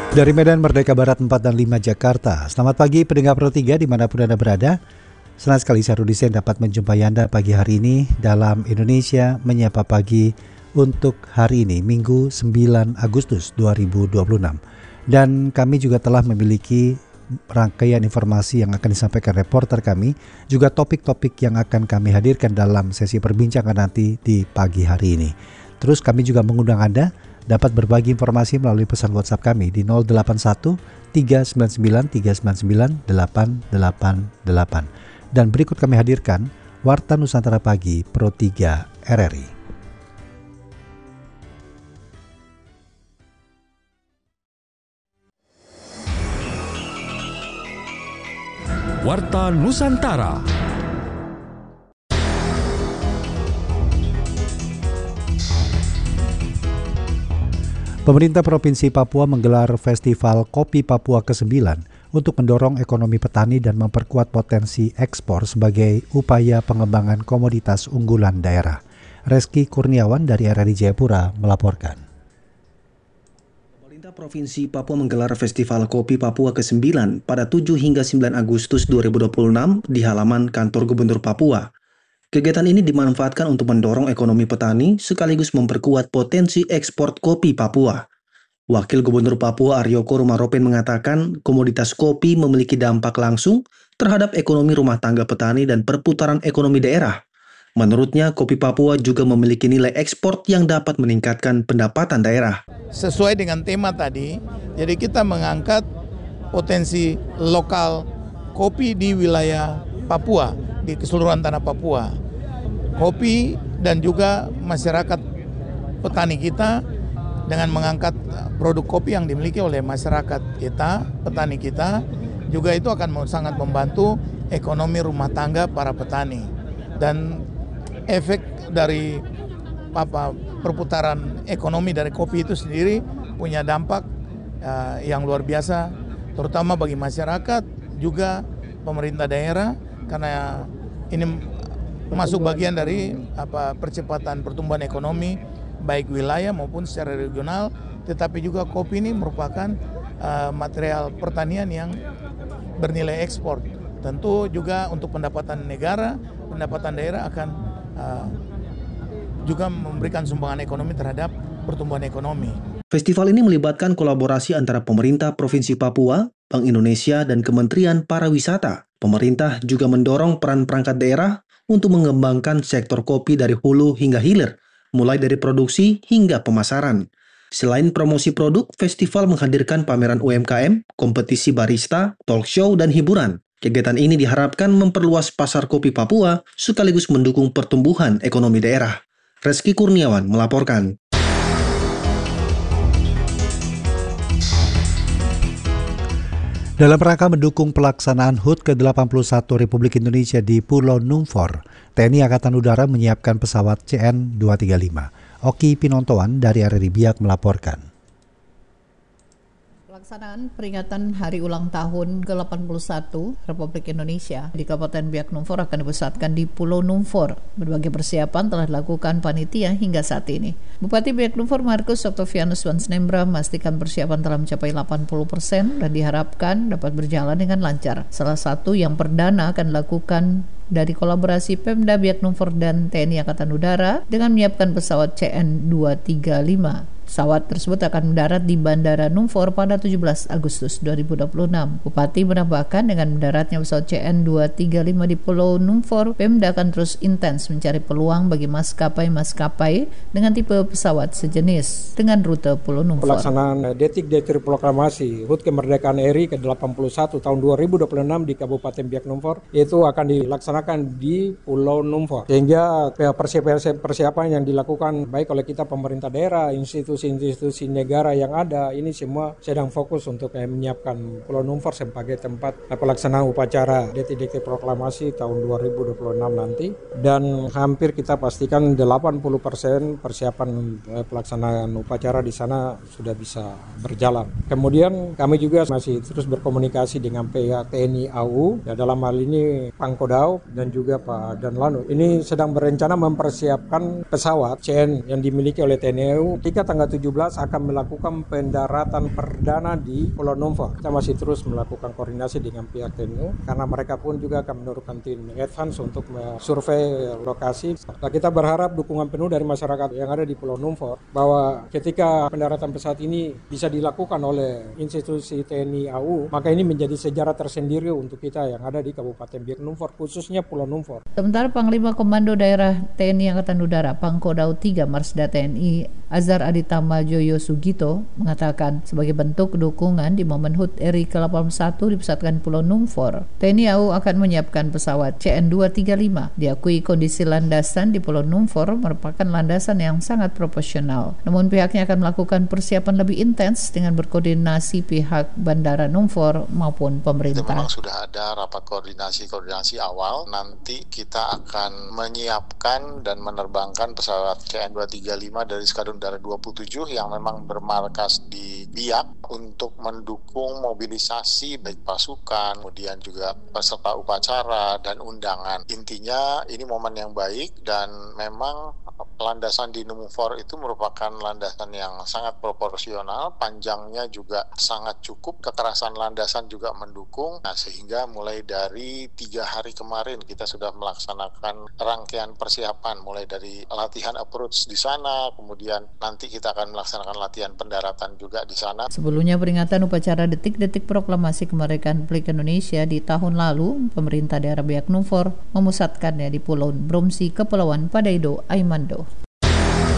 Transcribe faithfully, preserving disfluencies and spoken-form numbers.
Dari Medan Merdeka Barat empat dan lima Jakarta. Selamat pagi pendengar Pro tiga dimanapun Anda berada. Senang sekali saya Rudi Sen dapat menjumpai Anda pagi hari ini dalam Indonesia Menyapa Pagi untuk hari ini Minggu sembilan Agustus dua ribu dua puluh enam. Dan kami juga telah memiliki rangkaian informasi yang akan disampaikan reporter kami, juga topik-topik yang akan kami hadirkan dalam sesi perbincangan nanti di pagi hari ini. Terus kami juga mengundang Anda dapat berbagi informasi melalui pesan WhatsApp kami di nol delapan satu tiga sembilan sembilan tiga sembilan sembilan delapan delapan delapan. Dan berikut kami hadirkan Warta Nusantara Pagi Pro tiga R R I. Warta Nusantara. Pemerintah Provinsi Papua menggelar Festival Kopi Papua kesembilan untuk mendorong ekonomi petani dan memperkuat potensi ekspor sebagai upaya pengembangan komoditas unggulan daerah. Reski Kurniawan dari R R I Jayapura melaporkan. Pemerintah Provinsi Papua menggelar Festival Kopi Papua kesembilan pada tujuh hingga sembilan Agustus dua ribu dua puluh enam di halaman kantor Gubernur Papua. Kegiatan ini dimanfaatkan untuk mendorong ekonomi petani sekaligus memperkuat potensi ekspor kopi Papua. Wakil Gubernur Papua Aryoko Rumaropen mengatakan komoditas kopi memiliki dampak langsung terhadap ekonomi rumah tangga petani dan perputaran ekonomi daerah. Menurutnya, kopi Papua juga memiliki nilai ekspor yang dapat meningkatkan pendapatan daerah. Sesuai dengan tema tadi, jadi kita mengangkat potensi lokal kopi di wilayah Papua, di keseluruhan tanah Papua. Kopi dan juga masyarakat petani kita dengan mengangkat produk kopi yang dimiliki oleh masyarakat kita, petani kita, juga itu akan sangat membantu ekonomi rumah tangga para petani. Dan efek dari apa, perputaran ekonomi dari kopi itu sendiri punya dampak uh, yang luar biasa, terutama bagi masyarakat, juga pemerintah daerah, karena ini masuk bagian dari apa percepatan pertumbuhan ekonomi baik wilayah maupun secara regional, tetapi juga kopi ini merupakan uh, material pertanian yang bernilai ekspor. Tentu juga untuk pendapatan negara, pendapatan daerah akan uh, juga memberikan sumbangan ekonomi terhadap pertumbuhan ekonomi. Festival ini melibatkan kolaborasi antara pemerintah Provinsi Papua, Bank Indonesia, dan Kementerian Pariwisata. Pemerintah juga mendorong peran perangkat daerah untuk mengembangkan sektor kopi dari hulu hingga hilir, mulai dari produksi hingga pemasaran. Selain promosi produk, festival menghadirkan pameran U M K M, kompetisi barista, talk show, dan hiburan. Kegiatan ini diharapkan memperluas pasar kopi Papua sekaligus mendukung pertumbuhan ekonomi daerah. Reski Kurniawan melaporkan. Dalam rangka mendukung pelaksanaan H U T ke delapan puluh satu Republik Indonesia di Pulau Numfor, T N I Angkatan Udara menyiapkan pesawat C N dua tiga lima. Oki Pinontoan dari R R I Biak melaporkan. Pelaksanaan peringatan Hari Ulang Tahun ke delapan puluh satu Republik Indonesia di Kabupaten Biak Numfor akan dipusatkan di Pulau Numfor. Berbagai persiapan telah dilakukan panitia hingga saat ini. Bupati Biak Numfor Markus Octavianus Wansnembra memastikan persiapan telah mencapai delapan puluh persen dan diharapkan dapat berjalan dengan lancar. Salah satu yang perdana akan dilakukan dari kolaborasi Pemda Biak Numfor dan T N I Angkatan Udara dengan menyiapkan pesawat C N dua tiga lima. Pesawat tersebut akan mendarat di Bandara Numfor pada tujuh belas Agustus dua ribu dua puluh enam. Bupati menambahkan dengan mendaratnya pesawat C N dua tiga lima di Pulau Numfor, Pemda akan terus intens mencari peluang bagi maskapai-maskapai dengan tipe pesawat sejenis dengan rute Pulau Numfor. Pelaksanaan detik-detik proklamasi H U T Kemerdekaan R I ke delapan puluh satu tahun dua ribu dua puluh enam di Kabupaten Biak Numfor itu akan dilaksanakan di Pulau Numfor. Sehingga persiapan yang dilakukan baik oleh kita pemerintah daerah, institusi-institusi negara yang ada, ini semua sedang fokus untuk eh, menyiapkan Pulau Numfor sebagai tempat eh, pelaksanaan upacara detik-detik proklamasi tahun dua ribu dua puluh enam nanti. Dan hampir kita pastikan delapan puluh persen persiapan eh, pelaksanaan upacara di sana sudah bisa berjalan. Kemudian kami juga masih terus berkomunikasi dengan pihak T N I A U, ya, dalam hal ini Pangkodau dan juga Pak Danlanut. Ini sedang berencana mempersiapkan pesawat C N yang dimiliki oleh T N I A U ketika tanggal tujuh belas akan melakukan pendaratan perdana di Pulau Numfor. Kita masih terus melakukan koordinasi dengan pihak T N I A U karena mereka pun juga akan menurunkan tim advance untuk survei lokasi. Nah, kita berharap dukungan penuh dari masyarakat yang ada di Pulau Numfor bahwa ketika pendaratan pesawat ini bisa dilakukan oleh institusi T N I A U, maka ini menjadi sejarah tersendiri untuk kita yang ada di Kabupaten Biak Numfor, khususnya Pulau Numfor. Sementara Panglima Komando Daerah T N I Angkatan Udara Pangkodam tiga Marsda T N I Azhar Aditama Joyo Sugito mengatakan sebagai bentuk dukungan di momen H U T R I ke delapan puluh satu dipusatkan Pulau Numfor, T N I A U akan menyiapkan pesawat C N dua tiga lima. Diakui kondisi landasan di Pulau Numfor merupakan landasan yang sangat proporsional. Namun pihaknya akan melakukan persiapan lebih intens dengan berkoordinasi pihak Bandara Numfor maupun pemerintah. Itu memang sudah ada rapat koordinasi-koordinasi awal. Nanti kita akan menyiapkan dan menerbangkan pesawat C N dua tiga lima dari Skadron Udara dua puluh tujuh yang memang bermarkas di Biak untuk mendukung mobilisasi baik pasukan, kemudian juga peserta upacara dan undangan. Intinya ini momen yang baik dan memang landasan di Numfor itu merupakan landasan yang sangat proporsional, panjangnya juga sangat cukup, kekerasan landasan juga mendukung. Nah, sehingga mulai dari tiga hari kemarin kita sudah melaksanakan rangkaian persiapan, mulai dari latihan approach di sana, kemudian nanti kita akan melaksanakan latihan pendaratan juga di sana. Sebelumnya peringatan upacara detik-detik proklamasi kemerdekaan Republik Indonesia di tahun lalu, pemerintah daerah Biak Numfor memusatkannya di Pulau Bromsi, Kepulauan Padaido, Aimando.